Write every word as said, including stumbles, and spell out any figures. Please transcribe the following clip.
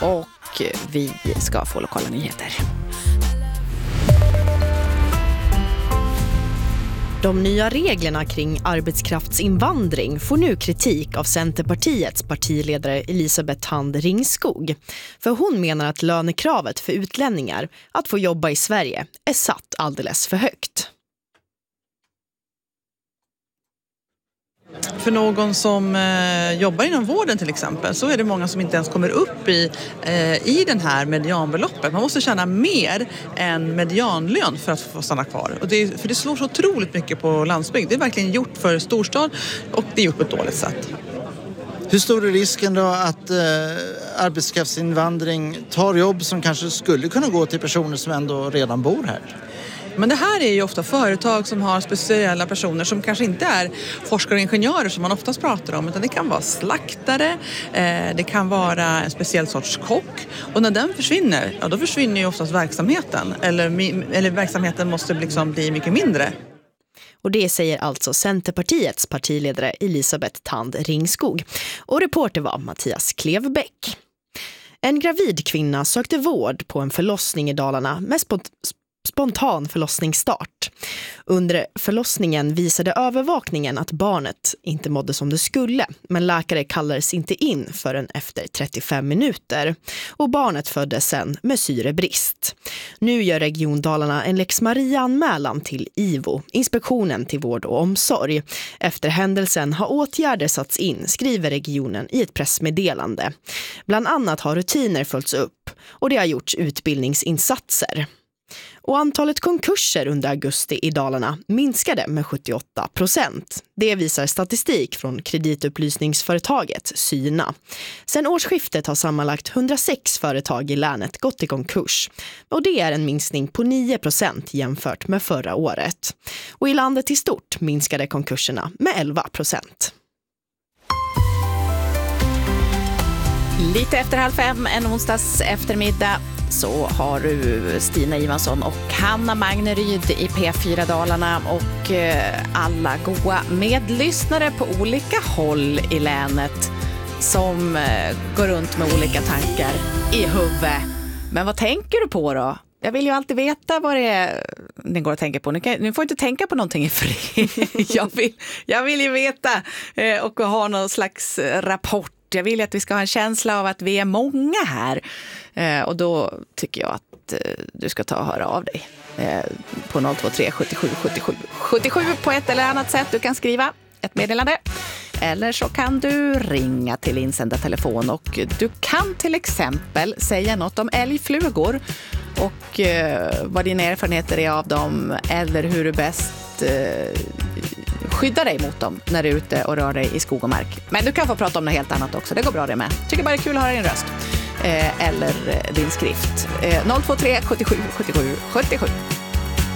och vi ska få lokala nyheter. De nya reglerna kring arbetskraftsinvandring får nu kritik av Centerpartiets partiledare Elisabeth Thand Ringskog. För hon menar att lönekravet för utlänningar att få jobba i Sverige är satt alldeles för högt. För någon som eh, jobbar inom vården till exempel så är det många som inte ens kommer upp i, eh, i den här medianbeloppet. Man måste tjäna mer än medianlön för att få stanna kvar. Och det, för det slår så otroligt mycket på landsbygd. Det är verkligen gjort för storstad och det är gjort på ett dåligt sätt. Hur stor är risken då att eh, arbetskraftsinvandring tar jobb som kanske skulle kunna gå till personer som ändå redan bor här? Men det här är ju ofta företag som har speciella personer som kanske inte är forskare och ingenjörer som man oftast pratar om, utan det kan vara slaktare, eh, det kan vara en speciell sorts kock. Och när den försvinner, ja, då försvinner ju oftast verksamheten. Eller, eller verksamheten måste liksom bli mycket mindre. Och det säger alltså Centerpartiets partiledare Elisabeth Thand Ringskog. Och reporter var Mattias Klevbäck. En gravid kvinna sökte vård på en förlossning i Dalarna med spont- spontan förlossningsstart. Under förlossningen visade övervakningen att barnet inte mådde som det skulle, men läkare kallades inte in förrän efter trettiofem minuter. Och barnet föddes sen med syrebrist. Nu gör Region Dalarna en Lex Maria-anmälan till I V O, Inspektionen till vård och omsorg. Efter händelsen har åtgärder satts in, skriver regionen i ett pressmeddelande. Bland annat har rutiner följts upp och det har gjorts utbildningsinsatser. Och antalet konkurser under augusti i Dalarna minskade med sjuttioåtta procent. Det visar statistik från kreditupplysningsföretaget Syna. Sen årsskiftet har sammanlagt hundrasex företag i länet gått i konkurs. Och det är en minskning på nio procent jämfört med förra året. Och i landet i stort minskade konkurserna med elva procent. Lite efter halv fem, en onsdags eftermiddag, så har du Stina Ivansson och Hanna Magneryd i P fyra Dalarna och alla goa medlyssnare på olika håll i länet som går runt med olika tankar i huvudet. Men vad tänker du på då? Jag vill ju alltid veta vad det är ni går att tänka på. Nu, kan, nu får jag inte tänka på någonting i fri. jag, vill, jag vill ju veta och ha någon slags rapport. Jag vill att vi ska ha en känsla av att vi är många här. Eh, och då tycker jag att eh, du ska ta och höra av dig. Eh, på noll två tre sjuttiosju sjuttiosju sjuttiosju på ett eller annat sätt. Du kan skriva ett meddelande. Eller så kan du ringa till insändartelefon. Och du kan till exempel säga något om älgflugor. Och eh, vad dina erfarenheter är av dem. Eller hur du bäst... Eh, skydda dig mot dem när du är ute och rör dig i skog och mark. Men du kan få prata om något helt annat också. Det går bra det med. Tycker bara det är kul att höra din röst. Eh, eller din skrift. Eh, noll två tre sjuttiosju sjuttiosju sjuttiosju.